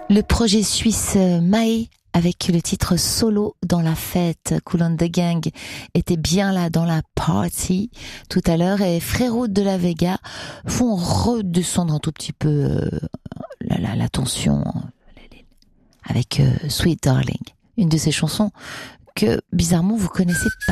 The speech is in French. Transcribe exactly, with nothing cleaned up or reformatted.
Le projet suisse Mae avec le titre Solo dans la fête. Kool and the Gang était bien là dans la party tout à l'heure et Frérot de la Vega font redescendre un tout petit peu euh, la, la, la tension avec euh, Sweet Darling, une de ces chansons que bizarrement vous connaissez pas.